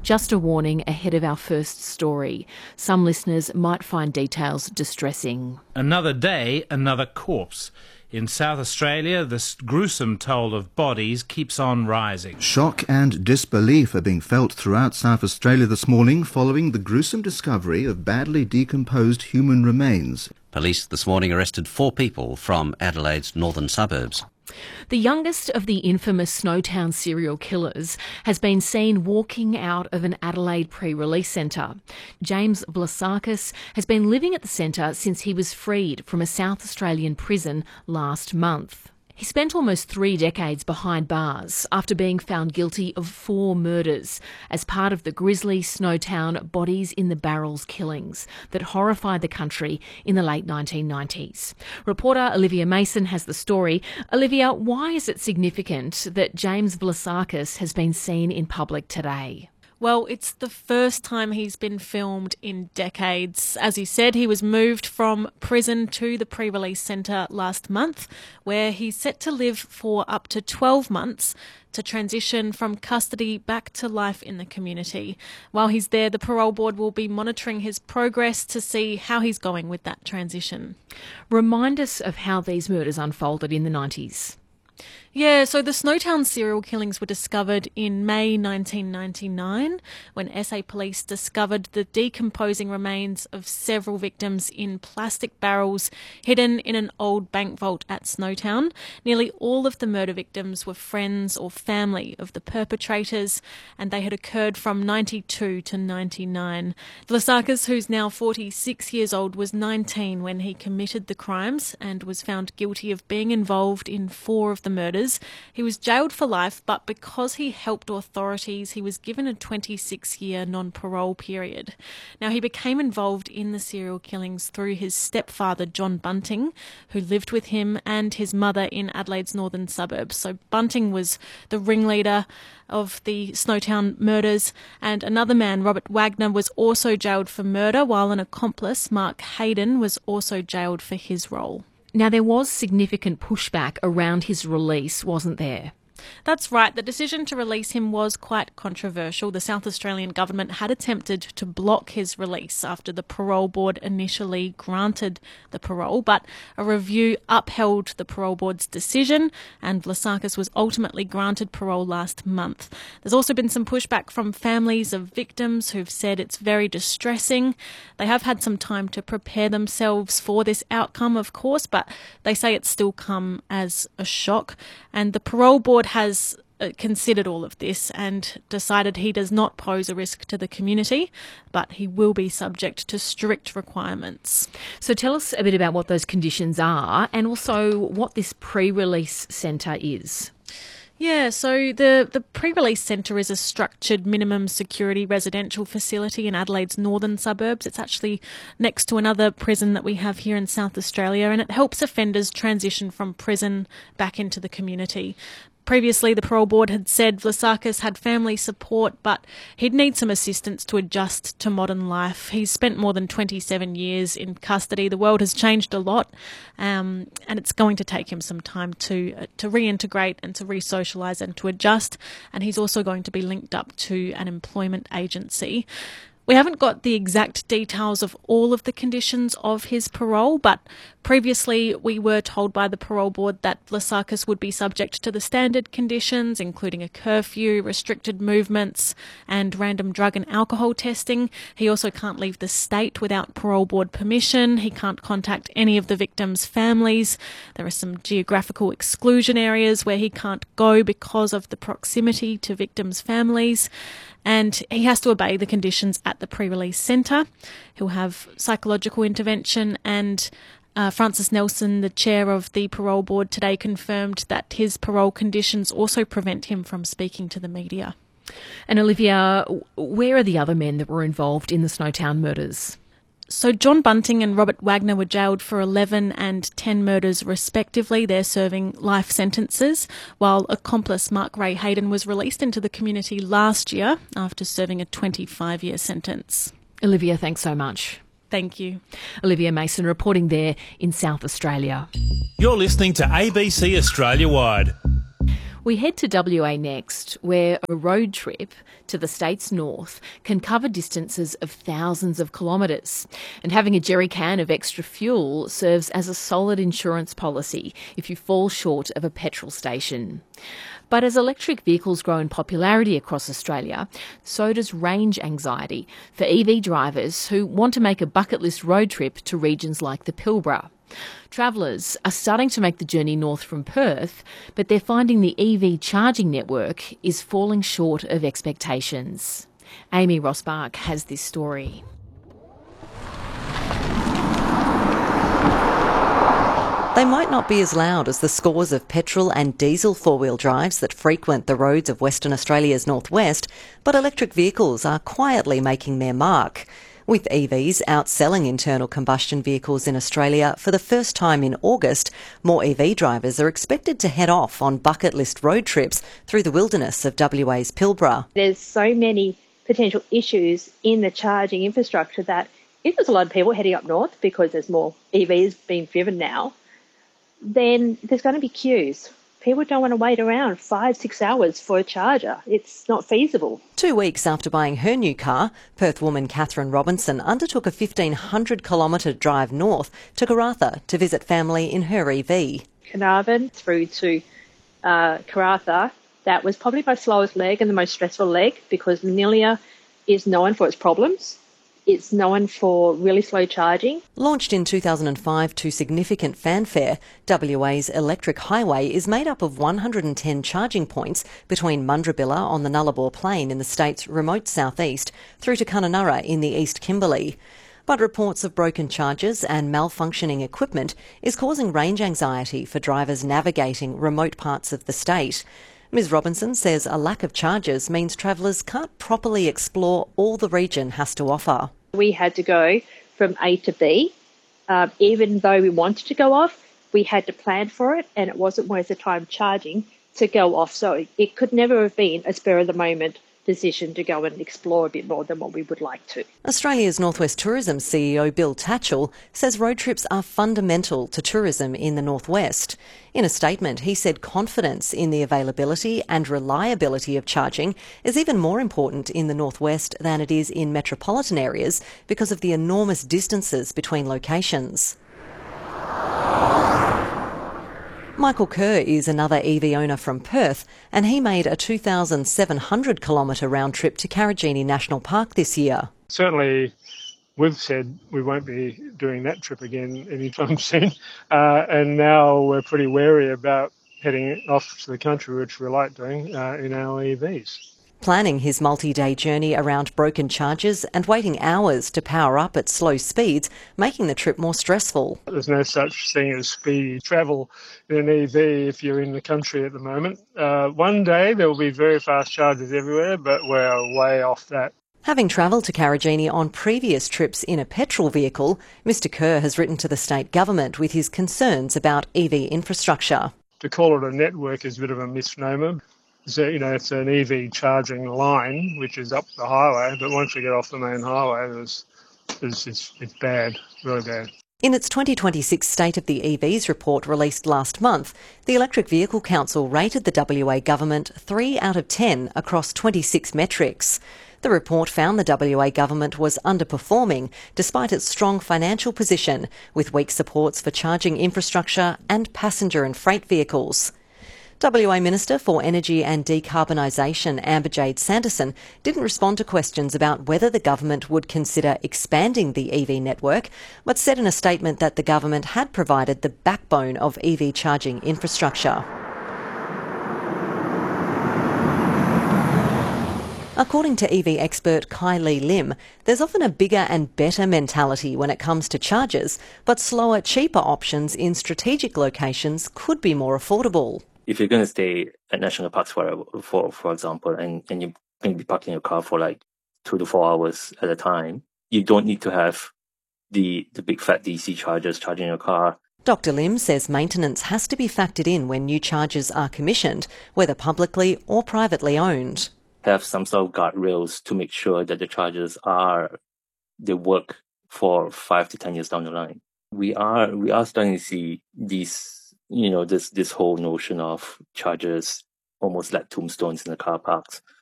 Just a warning ahead of our first story. Some listeners might find details distressing. Another day, another corpse. In South Australia, the gruesome toll of bodies keeps on rising. Shock and disbelief are being felt throughout South Australia this morning following the gruesome discovery of badly decomposed human remains. Police this morning arrested 4 people from Adelaide's northern suburbs. The youngest of the infamous Snowtown serial killers has been seen walking out of an Adelaide pre-release centre. James Vlasakis has been living at the centre since he was freed from a South Australian prison last month. He spent almost 3 decades behind bars after being found guilty of 4 murders as part of the grisly Snowtown bodies in the barrels killings that horrified the country in the late 1990s. Reporter Olivia Mason has the story. Olivia, why is it significant that James Vlasakis has been seen in public today? Well, it's the first time he's been filmed in decades. As you said, he was moved from prison to the pre-release centre last month, where he's set to live for up to 12 months to transition from custody back to life in the community. While he's there, the parole board will be monitoring his progress to see how he's going with that transition. Remind us of how these murders unfolded in the 90s. Yeah, so the Snowtown serial killings were discovered in May 1999 when SA Police discovered the decomposing remains of several victims in plastic barrels hidden in an old bank vault at Snowtown. Nearly all of the murder victims were friends or family of the perpetrators, and they had occurred from 92 to 99. Vlasakis, who's now 46 years old, was 19 when he committed the crimes and was found guilty of being involved in 4 of the murders. He was jailed for life, but because he helped authorities, he was given a 26-year non-parole period. Now, he became involved in the serial killings through his stepfather, John Bunting, who lived with him, and his mother in Adelaide's northern suburbs. So Bunting was the ringleader of the Snowtown murders, and another man, Robert Wagner, was also jailed for murder, while an accomplice, Mark Hayden, was also jailed for his role. Now, there was significant pushback around his release, wasn't there? That's right. The decision to release him was quite controversial. The South Australian government had attempted to block his release after the parole board initially granted the parole, but a review upheld the parole board's decision, and Vlasakis was ultimately granted parole last month. There's also been some pushback from families of victims who've said it's very distressing. They have had some time to prepare themselves for this outcome, of course, but they say it's still come as a shock, and the parole board has considered all of this and decided he does not pose a risk to the community, but he will be subject to strict requirements. So tell us a bit about what those conditions are and also what this pre-release centre is. Yeah, so the pre-release centre is a structured minimum security residential facility in Adelaide's northern suburbs. It's actually next to another prison that we have here in South Australia, and it helps offenders transition from prison back into the community. Previously, the parole board had said Vlasakis had family support, but he'd need some assistance to adjust to modern life. He's spent more than 27 years in custody. The world has changed a lot, and it's going to take him some time to reintegrate and to re-socialise and to adjust. And he's also going to be linked up to an employment agency. We haven't got the exact details of all of the conditions of his parole, but previously we were told by the parole board that Vlasakis would be subject to the standard conditions, including a curfew, restricted movements, and random drug and alcohol testing. He also can't leave the state without parole board permission. He can't contact any of the victims' families. There are some geographical exclusion areas where he can't go because of the proximity to victims' families. And he has to obey the conditions at the pre-release centre. He'll have psychological intervention, and Francis Nelson, the chair of the parole board, today confirmed that his parole conditions also prevent him from speaking to the media. And Olivia, where are the other men that were involved in the Snowtown murders? So John Bunting and Robert Wagner were jailed for 11 and 10 murders respectively. They're serving life sentences, while accomplice Mark Ray Hayden was released into the community last year after serving a 25-year sentence. Olivia, thanks so much. Thank you. Olivia Mason reporting there in South Australia. You're listening to ABC Australia Wide. We head to WA next, where a road trip to the state's north can cover distances of thousands of kilometres. And having a jerry can of extra fuel serves as a solid insurance policy if you fall short of a petrol station. But as electric vehicles grow in popularity across Australia, so does range anxiety for EV drivers who want to make a bucket list road trip to regions like the Pilbara. Travellers are starting to make the journey north from Perth, but they're finding the EV charging network is falling short of expectations. Amy Rosbach has this story. They might not be as loud as the scores of petrol and diesel four-wheel drives that frequent the roads of Western Australia's northwest, but electric vehicles are quietly making their mark. With EVs outselling internal combustion vehicles in Australia for the first time in August, more EV drivers are expected to head off on bucket list road trips through the wilderness of WA's Pilbara. There's so many potential issues in the charging infrastructure that if there's a lot of people heading up north because there's more EVs being driven now, then there's going to be queues. People don't want to wait around 5-6 hours for a charger. It's not feasible. 2 weeks after buying her new car, Perth woman Catherine Robinson undertook a 1,500-kilometre drive north to Karratha to visit family in her EV. Carnarvon through to Karratha, that was probably my slowest leg and the most stressful leg because Manilia is known for its problems. It's known for really slow charging. Launched in 2005 to significant fanfare, WA's electric highway is made up of 110 charging points between Mundrabilla on the Nullarbor Plain in the state's remote southeast through to Kununurra in the East Kimberley. But reports of broken chargers and malfunctioning equipment is causing range anxiety for drivers navigating remote parts of the state. Ms Robinson says a lack of chargers means travellers can't properly explore all the region has to offer. We had to go from A to B. Even though we wanted to go off, we had to plan for it and it wasn't worth the time charging to go off. So it could never have been a spur of the moment decision to go and explore a bit more than what we would like to. Australia's Northwest Tourism CEO Bill Tatchell says road trips are fundamental to tourism in the northwest. In a statement, he said confidence in the availability and reliability of charging is even more important in the northwest than it is in metropolitan areas because of the enormous distances between locations. Michael Kerr is another EV owner from Perth, and he made a 2,700-kilometre round trip to Karijini National Park this year. Certainly, we've said we won't be doing that trip again anytime soon, and now we're pretty wary about heading off to the country, which we like doing in our EVs. Planning his multi-day journey around broken chargers and waiting hours to power up at slow speeds, making the trip more stressful. There's no such thing as speedy travel in an EV if you're in the country at the moment. One day there will be very fast chargers everywhere, but we're way off that. Having travelled to Karijini on previous trips in a petrol vehicle, Mr Kerr has written to the state government with his concerns about EV infrastructure. To call it a network is a bit of a misnomer. So, it's an EV charging line, which is up the highway, but once you get off the main highway, it's bad, really bad. In its 2026 State of the EVs report released last month, the Electric Vehicle Council rated the WA government 3 out of 10 across 26 metrics. The report found the WA government was underperforming despite its strong financial position, with weak supports for charging infrastructure and passenger and freight vehicles. WA Minister for Energy and Decarbonisation Amber-Jade Sanderson didn't respond to questions about whether the government would consider expanding the EV network, but said in a statement that the government had provided the backbone of EV charging infrastructure. According to EV expert Kylie Lim, there's often a bigger and better mentality when it comes to chargers, but slower, cheaper options in strategic locations could be more affordable. If you're going to stay at national parks for example, and you're going to be parking your car for like 2 to 4 hours at a time, you don't need to have the big fat DC chargers charging your car. Dr Lim says maintenance has to be factored in when new chargers are commissioned, whether publicly or privately owned. Have some sort of guardrails to make sure that the chargers they work for 5 to 10 years down the line. We are starting to see these, this whole notion of chargers almost like tombstones in the car parks.